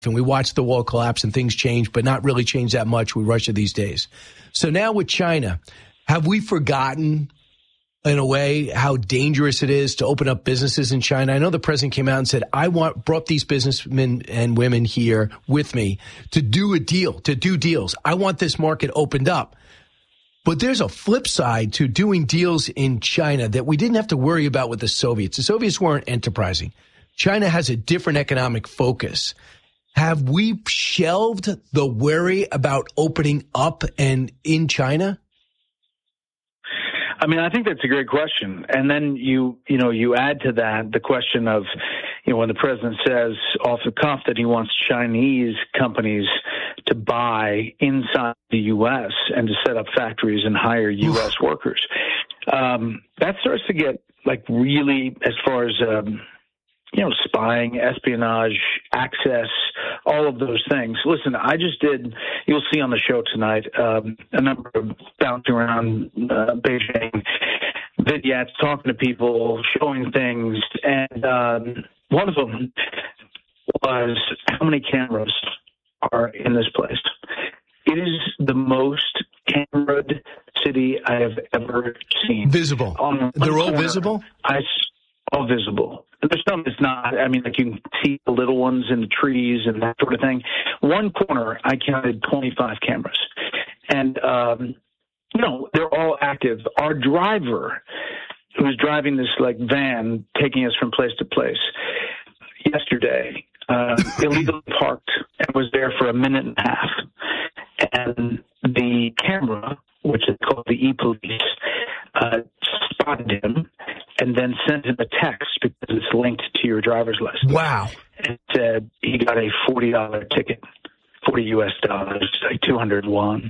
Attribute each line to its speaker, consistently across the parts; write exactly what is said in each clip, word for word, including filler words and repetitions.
Speaker 1: and we watch the wall collapse and things change, but not really change that much with Russia these days. So now with China, have we forgotten, in a way, how dangerous it is to open up businesses in China? I know the president came out and said, I want brought these businessmen and women here with me to do a deal, to do deals. I want this market opened up. But there's a flip side to doing deals in China that we didn't have to worry about with the Soviets. The Soviets weren't enterprising. China has a different economic focus. Have we shelved the worry about opening up and in China?
Speaker 2: I mean, I think that's a great question. And then you, you know, you add to that the question of, you know, when the president says off the cuff that he wants Chinese companies to buy inside the U S and to set up factories and hire U S workers. Um, that starts to get like really, as far as, um, you know, spying, espionage, access, all of those things. Listen, I just did, you'll see on the show tonight, um, a number of bouncing around uh, Beijing vignettes, talking to people, showing things. And um, one of them was how many cameras are in this place. It is the most cameraed city I have ever seen.
Speaker 1: Visible. They're all corner, visible?
Speaker 2: I, all visible. There's some that's not. I mean, like you can see the little ones in the trees and that sort of thing. One corner, I counted twenty-five cameras. And, um, you know, they're all active. Our driver, who was driving this, like, van, taking us from place to place, yesterday, uh, illegally parked and was there for a minute and a half. And the camera, which is called the e-police, uh, spotted him and then sent him a text because it's linked to your driver's license.
Speaker 1: Wow.
Speaker 2: And said he got a forty dollars ticket, forty U S dollars, like two hundred won,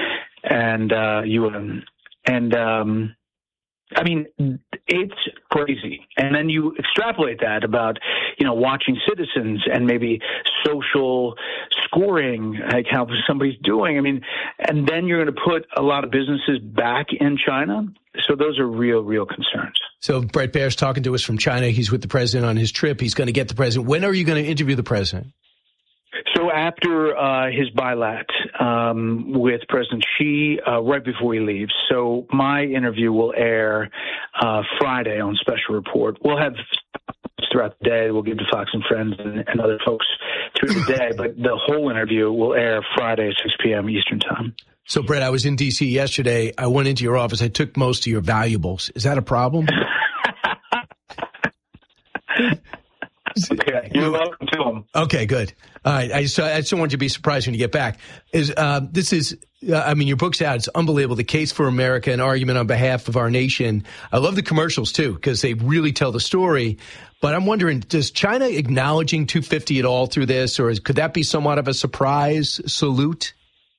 Speaker 2: and uh, yuan. And, um, I mean, it's crazy. And then you extrapolate that about, you know, watching citizens and maybe social scoring, like how somebody's doing. I mean, and then you're going to put a lot of businesses back in China. So those are real, real concerns.
Speaker 1: So Bret Baier's talking to us from China. He's with the president on his trip. He's going to get the president. When are you going to interview the president?
Speaker 2: So after uh, his bilat um, with President Xi, uh, right before he leaves. So my interview will air uh, Friday on Special Report. We'll have throughout the day. We'll give to Fox and Friends and, and other folks through the day. But the whole interview will air Friday at six p.m. Eastern Time.
Speaker 1: So, Bret, I was in D C yesterday. I went into your office. I took most of your valuables. Is that a problem?
Speaker 2: Okay, you're welcome to them.
Speaker 1: Okay, good. All right, I just, I just don't want you to be surprised when you get back. Is uh, this is, uh, I mean, your book's out. It's unbelievable. The Case for America, an argument on behalf of our nation. I love the commercials, too, because they really tell the story. But I'm wondering, does China acknowledging two fifty at all through this, or is, could that be somewhat of a surprise salute?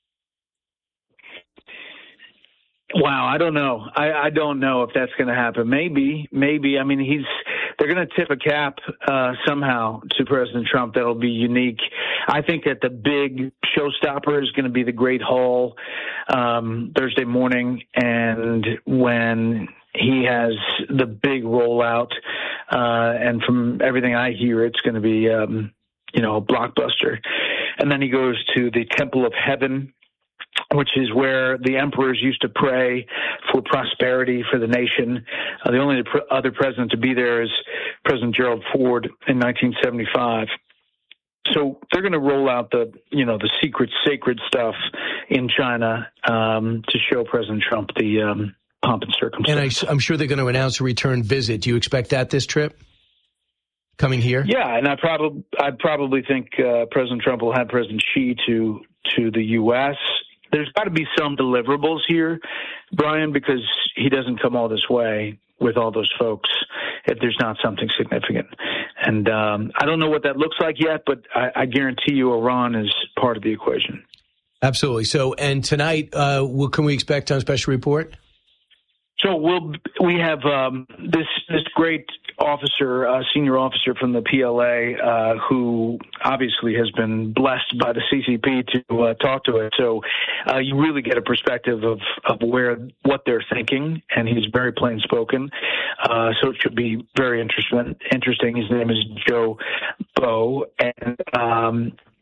Speaker 2: Wow, I don't know. I, I don't know if that's going to happen. Maybe, maybe. I mean, he's they're going to tip a cap uh, somehow to President Trump that'll be unique. I think that the big showstopper is going to be the Great Hall um, Thursday morning, and when he has the big rollout, uh, and from everything I hear, it's going to be um, you know a blockbuster. And then he goes to the Temple of Heaven, which is where the emperors used to pray for prosperity for the nation. Uh, the only pr- other president to be there is President Gerald Ford in nineteen seventy-five. So they're going to roll out the, you know, the secret, sacred stuff in China um, to show President Trump the um, pomp and circumstance.
Speaker 1: And I, I'm sure they're going to announce a return visit. Do you expect that this trip? Coming here?
Speaker 2: Yeah, and I probably, I probably think uh, President Trump will have President Xi to to the U S There's got to be some deliverables here, Brian, because he doesn't come all this way with all those folks if there's not something significant. And um, I don't know what that looks like yet, but I, I guarantee you Iran is part of the equation.
Speaker 1: Absolutely. So, and tonight, uh, what can we expect on Special Report?
Speaker 2: So we'll we have um, this this great officer, uh, senior officer from the P L A, uh, who obviously has been blessed by the C C P to uh, talk to it. So uh, you really get a perspective of, of where what they're thinking, and he's very plain spoken. Uh, so it should be very interesting. Interesting. His name is Joe Bow, and um,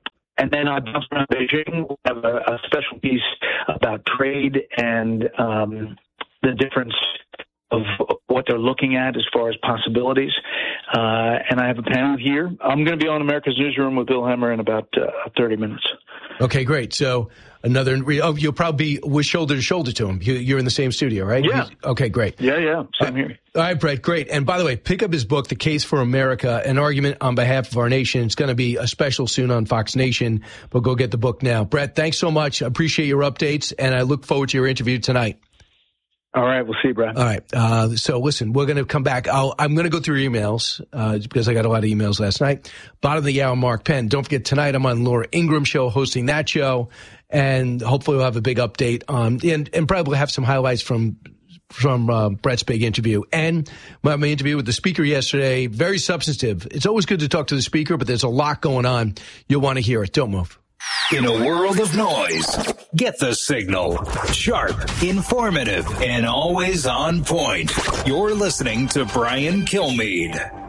Speaker 2: And then I bounce around Beijing. We'll have a, a special piece about trade and um, the difference of what they're looking at as far as possibilities. Uh, and I have a panel here. I'm going to be on America's Newsroom with Bill Hemmer in about uh, thirty minutes.
Speaker 1: Okay, great. So another, oh, you'll probably be with shoulder to shoulder to him. You, you're in the same studio, right?
Speaker 2: Yeah.
Speaker 1: Okay, great.
Speaker 2: Yeah, yeah. Same here.
Speaker 1: All right, Brett, great. And by the way, pick up his book, The Case for America, An Argument on Behalf of Our Nation. It's going to be a special soon on Fox Nation, but go get the book now. Brett, thanks so much. I appreciate your updates, and I look forward to your interview tonight.
Speaker 2: All right, we'll see you, Brad.
Speaker 1: All right. Uh, so listen, we're going to come back. I'll, I'm going to go through your emails uh, because I got a lot of emails last night. Bottom of the hour, Mark Penn. Don't forget, tonight I'm on Laura Ingraham show, hosting that show, and hopefully we'll have a big update on and, and probably have some highlights from from uh, Brett's big interview. And my, my interview with the speaker yesterday, very substantive. It's always good to talk to the speaker, but there's a lot going on. You'll want to hear it. Don't move.
Speaker 3: In a world of noise, get the signal. Sharp, informative, and always on point. You're listening to Brian Kilmeade.